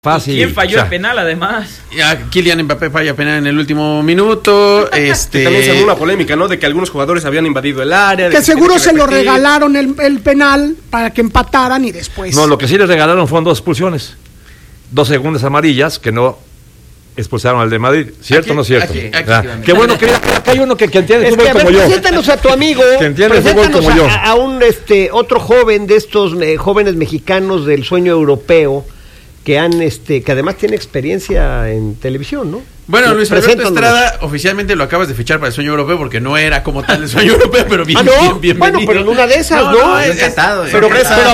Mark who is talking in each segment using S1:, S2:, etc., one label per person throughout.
S1: Fácil.
S2: ¿Quién falló el penal además?
S3: Kylian Mbappé falla penal en el último minuto.
S4: Que también se armó una polémica, ¿no? De que algunos jugadores habían invadido el área.
S5: Que seguro se lo regalaron el penal para que empataran y después.
S1: No, lo que sí les regalaron fueron 2 expulsiones. 2 segundas amarillas que no expulsaron al de Madrid. ¿Cierto o no cierto? Qué bueno que hay uno que entiende el fútbol como yo.
S6: Preséntanos a tu amigo.
S1: Que entiende el fútbol como yo.
S6: A un otro joven de estos jóvenes mexicanos del sueño europeo que que además tiene experiencia en televisión, ¿no?
S3: Bueno, Luis Alberto Estrada, oficialmente lo acabas de fichar para el sueño europeo porque no era como tal el sueño europeo, pero bienvenido.
S6: Bueno, pero en una de esas, ¿no?
S3: Encantado.
S6: Pero ¿a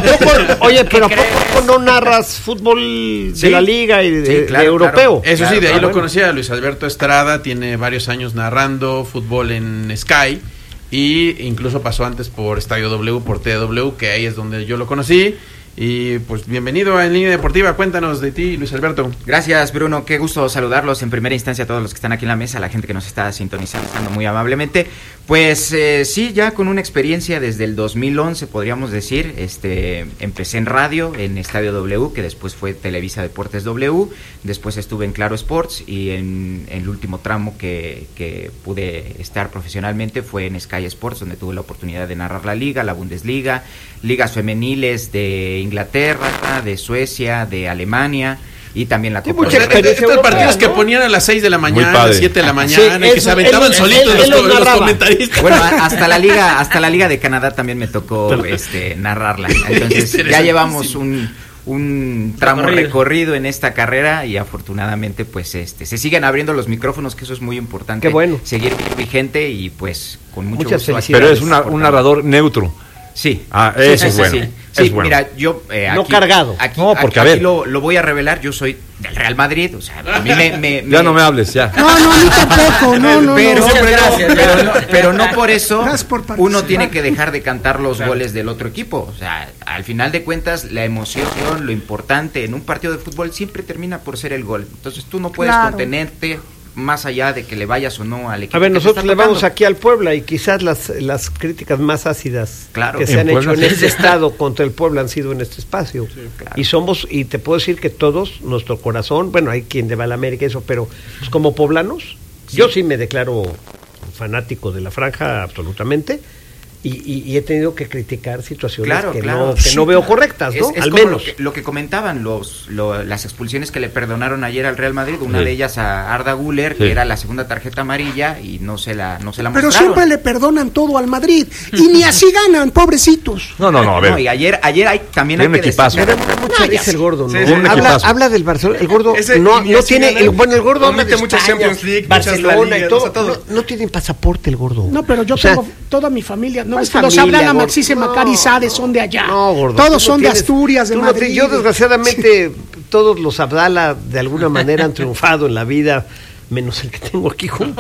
S6: poco no narras fútbol de la liga y de europeo?
S3: Claro. Eso sí, de ahí lo conocía. Luis Alberto Estrada tiene varios años narrando fútbol en Sky y incluso pasó antes por Estadio W, por TW, que ahí es donde yo lo conocí. Y pues bienvenido a En Línea Deportiva, cuéntanos de ti, Luis Alberto.
S2: Gracias, Bruno, qué gusto saludarlos en primera instancia a todos los que están aquí en la mesa, a la gente que nos está sintonizando muy amablemente. Pues sí, ya con una experiencia desde el 2011 podríamos decir, empecé en radio en Estadio W, que después fue Televisa Deportes W, después estuve en Claro Sports y en el último tramo que pude estar profesionalmente fue en Sky Sports, donde tuve la oportunidad de narrar la liga, la Bundesliga, ligas femeniles de Inglaterra, de Suecia, de Alemania y también la Copa.
S3: Estos partidos que ponían a las 6 de la mañana, a las 7 de la mañana, y que se aventaban solitos los comentaristas.
S2: Bueno, hasta la liga de Canadá también me tocó narrarla. Entonces ya llevamos un tramo recorrido en esta carrera y afortunadamente pues se siguen abriendo los micrófonos, que eso es muy importante.
S6: Qué bueno.
S2: Seguir vigente y pues con mucho gusto.
S1: Pero es un narrador neutro.
S2: Sí.
S1: Eso es bueno.
S2: Sí, bueno. Mira, yo
S6: no cargado.
S2: Aquí lo voy a revelar, yo soy del Real Madrid, o sea, a mí
S1: ya no me hables, ya.
S5: No, a mí tampoco, no.
S2: Pero no por eso uno tiene que dejar de cantar los goles del otro equipo, o sea, al final de cuentas la emoción, lo importante en un partido de fútbol siempre termina por ser el gol. Entonces tú no puedes contenerte más allá de que le vayas o no al equipo.
S6: A ver, nosotros le vamos aquí al Puebla y quizás las críticas más ácidas que se han hecho en este estado contra el Puebla han sido en este espacio. Sí, claro. Y te puedo decir que todos, nuestro corazón, bueno, hay quien le va a la América eso, pero pues, como poblanos, yo sí me declaro fanático de la franja absolutamente. Y he tenido que criticar situaciones que no veo correctas, ¿no?
S2: Al menos. Lo que comentaban las expulsiones que le perdonaron ayer al Real Madrid, una de ellas a Arda Güler, que era la segunda tarjeta amarilla y no se la mostraron.
S5: Pero siempre le perdonan todo al Madrid y ni así ganan, pobrecitos.
S1: No, a ver.
S2: No, y ayer hay
S1: un equipazo.
S6: Me da mucha risa el gordo, ¿no?
S3: Sí,
S6: habla del Barcelona, el gordo no tiene, el gordo
S4: habla de muchas Champions League,
S6: Barcelona y todo. No tiene pasaporte el gordo.
S5: No, pero yo tengo toda mi familia, no es que los hablan la Maxise Macari Sade, son de allá. No, gordo. Todos son de Asturias, de Madrid.
S6: Yo desgraciadamente todos los Abdala de alguna manera han triunfado en la vida, menos el que tengo aquí junto.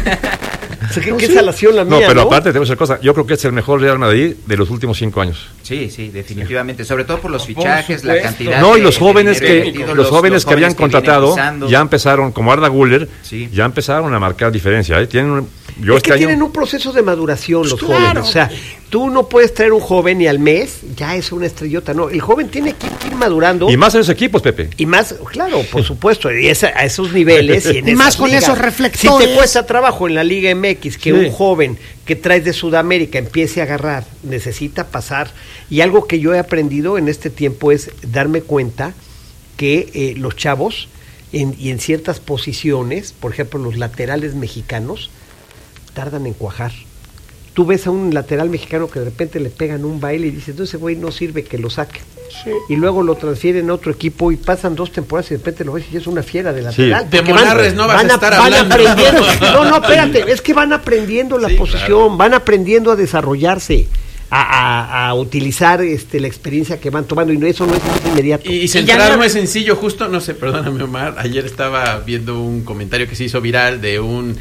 S6: O sea, ¿qué salación la mía?
S1: No, pero aparte te voy a decir cosa, yo creo que es el mejor Real Madrid de los últimos 5 años.
S2: Sí, definitivamente, sobre todo por los fichajes, la cantidad.
S1: No, y los jóvenes que habían contratado ya empezaron, como Arda Güler, ya empezaron a marcar diferencia, tienen
S6: tienen un proceso de maduración los jóvenes, o sea, tú no puedes traer un joven y al mes ya es una estrellota, no, el joven tiene que ir madurando.
S1: Y más en los equipos, Pepe.
S6: Y más, claro, por supuesto, y a esos niveles y en
S5: más con
S6: ligas.
S5: Esos reflectores.
S6: Si te cuesta trabajo en la Liga MX que un joven que traes de Sudamérica empiece a agarrar, necesita pasar, y algo que yo he aprendido en este tiempo es darme cuenta que los chavos y en ciertas posiciones, por ejemplo los laterales mexicanos, tardan en cuajar. Tú ves a un lateral mexicano que de repente le pegan un baile y dices, no, ese güey no sirve, que lo saque. Sí. Y luego lo transfieren a otro equipo y pasan 2 temporadas y de repente lo ves y es una fiera de lateral.
S3: De Monarres no vas a estar hablando.
S6: Aprendiendo. No, espérate, es que van aprendiendo la posición, van aprendiendo a desarrollarse, a utilizar la experiencia que van tomando, y eso no es inmediato.
S3: Y centrar no es sencillo, justo, no sé, perdóname Omar, ayer estaba viendo un comentario que se hizo viral de un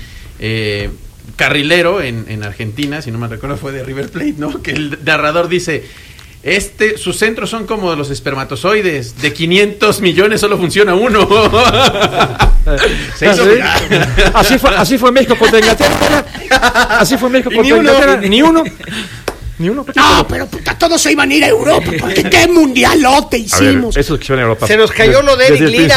S3: carrilero en Argentina, si no me recuerdo fue de River Plate, ¿no? Que el narrador dice, sus centros son como los espermatozoides, de 500 millones solo funciona uno.
S1: Así fue México contra Inglaterra. Así fue México contra Inglaterra, ni uno. Ni uno.
S5: No, pero puta, todos se iban a ir a Europa, porque qué mundialote hicimos.
S1: Eso es que se van a Europa.
S6: Se nos cayó lo de Eric Lira,